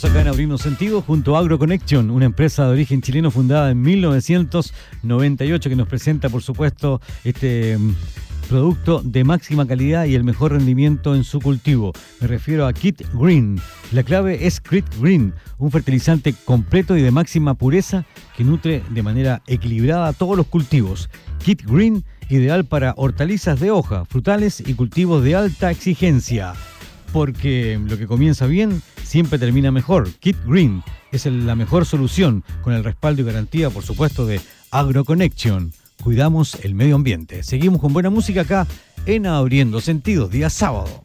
Seguimos acá en Abriendo Sentido junto a AgroConnection, una empresa de origen chileno fundada en 1998 que nos presenta, por supuesto, este producto de máxima calidad y el mejor rendimiento en su cultivo. Me refiero a Kit Green. La clave es Kit Green, un fertilizante completo y de máxima pureza que nutre de manera equilibrada a todos los cultivos. Kit Green, ideal para hortalizas de hoja, frutales y cultivos de alta exigencia. Porque lo que comienza bien siempre termina mejor. Kit Green es la mejor solución, con el respaldo y garantía, por supuesto, de AgroConnection. Cuidamos el medio ambiente. Seguimos con buena música acá en Abriendo Sentidos, día sábado.